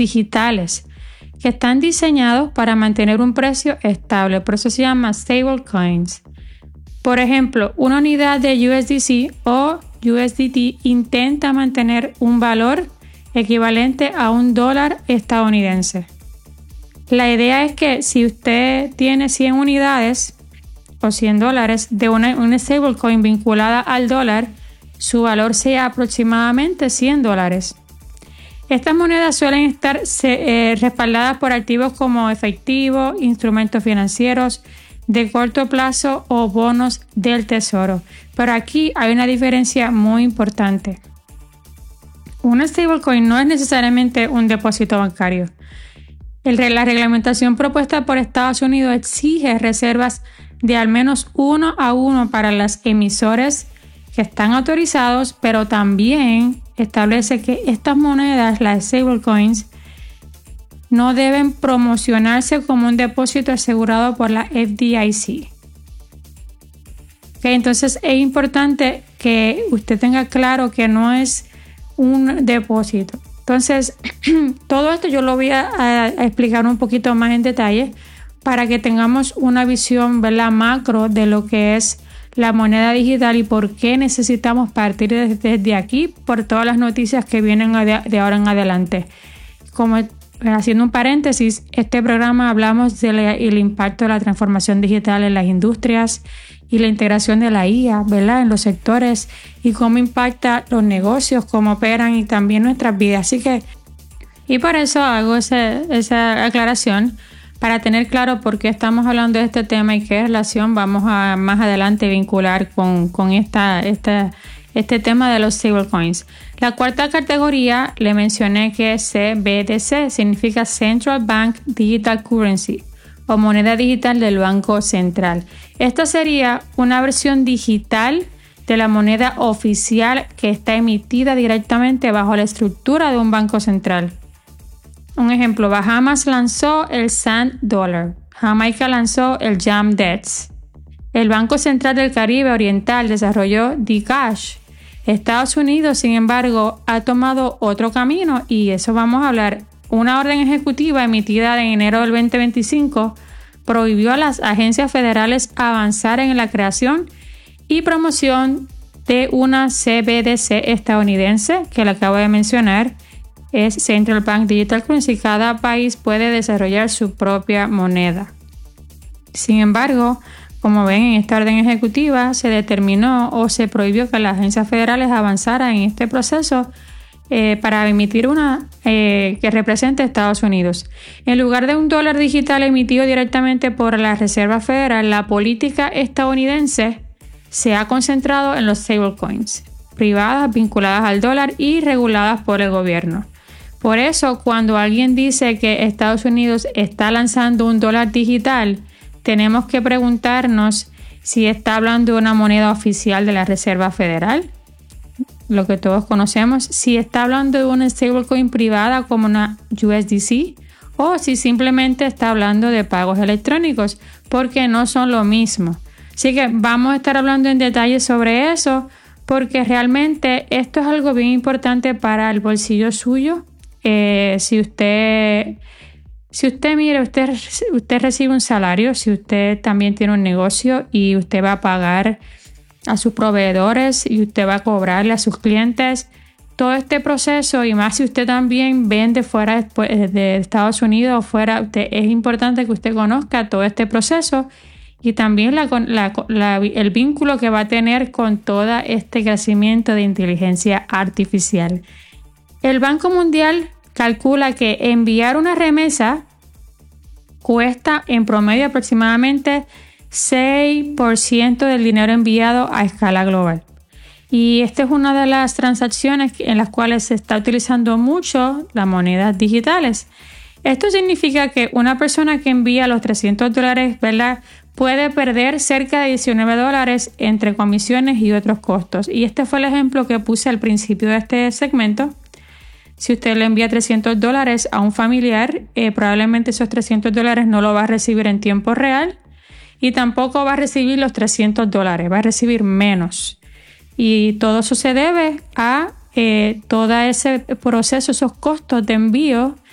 digitales que están diseñados para mantener un precio estable. Por eso se llama stablecoins. Por ejemplo, una unidad de USDC o USDT intenta mantener un valor equivalente a $1 estadounidense. La idea es que si usted tiene 100 unidades o $100 de una stablecoin vinculada al dólar, su valor sea aproximadamente $100. Estas monedas suelen estar respaldadas por activos como efectivo, instrumentos financieros de corto plazo o bonos del tesoro. Pero aquí hay una diferencia muy importante. Una stablecoin no es necesariamente un depósito bancario. La reglamentación propuesta por Estados Unidos exige reservas de al menos 1 a 1 para los emisores que están autorizados, pero también establece que estas monedas, las stablecoins, no deben promocionarse como un depósito asegurado por la FDIC. Entonces es importante que usted tenga claro que no es un depósito. Entonces, todo esto yo lo voy a explicar un poquito más en detalle para que tengamos una visión, ¿verdad?, macro de lo que es la moneda digital y por qué necesitamos partir desde aquí por todas las noticias que vienen de ahora en adelante. Como haciendo un paréntesis, este programa hablamos del impacto de la transformación digital en las industrias y la integración de la IA, ¿verdad?, en los sectores y cómo impacta los negocios, cómo operan y también nuestras vidas. Así que, y por eso hago esa aclaración para tener claro por qué estamos hablando de este tema y qué relación vamos a más adelante vincular con este tema de los stablecoins. La cuarta categoría le mencioné que es CBDC, significa Central Bank Digital Currency o moneda digital del Banco Central. Esta sería una versión digital de la moneda oficial que está emitida directamente bajo la estructura de un banco central. Un ejemplo, Bahamas lanzó el Sand Dollar, Jamaica lanzó el Jam Debts, el Banco Central del Caribe Oriental desarrolló Dcash. Estados Unidos, sin embargo, ha tomado otro camino y eso vamos a hablar. Una orden ejecutiva emitida en enero del 2025 prohibió a las agencias federales avanzar en la creación y promoción de una CBDC estadounidense, que la acabo de mencionar, es Central Bank Digital Currency. Cada país puede desarrollar su propia moneda. Sin embargo, como ven, en esta orden ejecutiva se determinó o se prohibió que las agencias federales avanzaran en este proceso para emitir una que represente a Estados Unidos. En lugar de un dólar digital emitido directamente por la Reserva Federal, la política estadounidense se ha concentrado en los stablecoins, privadas vinculadas al dólar y reguladas por el gobierno. Por eso, cuando alguien dice que Estados Unidos está lanzando un dólar digital, tenemos que preguntarnos si está hablando de una moneda oficial de la Reserva Federal, lo que todos conocemos, si está hablando de una stablecoin privada como una USDC o si simplemente está hablando de pagos electrónicos, porque no son lo mismo. Así que vamos a estar hablando en detalle sobre eso, porque realmente esto es algo bien importante para el bolsillo suyo. Si usted recibe un salario, si usted también tiene un negocio y usted va a pagar a sus proveedores y usted va a cobrarle a sus clientes, todo este proceso, y más si usted también vende fuera de Estados Unidos o fuera, es importante que usted conozca todo este proceso y también el vínculo que va a tener con todo este crecimiento de inteligencia artificial. El Banco Mundial calcula que enviar una remesa cuesta en promedio aproximadamente 6% del dinero enviado a escala global. Y esta es una de las transacciones en las cuales se está utilizando mucho las monedas digitales. Esto significa que una persona que envía los $300, ¿verdad?, puede perder cerca de $19 entre comisiones y otros costos. Y este fue el ejemplo que puse al principio de este segmento. Si usted le envía $300 a un familiar, probablemente esos $300 no lo va a recibir en tiempo real y tampoco va a recibir los $300, va a recibir menos. Y todo eso se debe a todo ese proceso, esos costos de envío